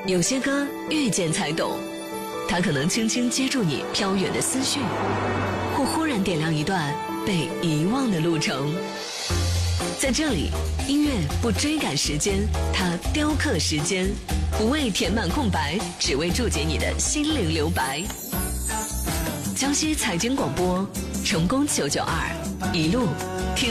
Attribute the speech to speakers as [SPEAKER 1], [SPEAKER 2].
[SPEAKER 1] 有些歌遇见才懂，它可能轻轻接住你飘远的思绪，或忽然点亮一段被遗忘的路程。在这里，音乐不追赶时间，它雕刻时间，不为填满空白，只为注解你的心灵留白。江西财经广播，成功992，一路